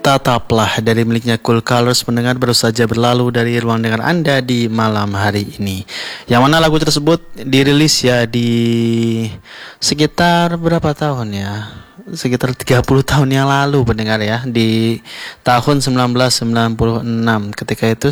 Tataplah dari miliknya Cool Colors pendengar baru saja berlalu dari ruang dengar Anda di malam hari ini. Yang mana lagu tersebut dirilis ya di sekitar berapa tahun ya? Sekitar 30 tahun yang lalu pendengar ya, di tahun 1996. Ketika itu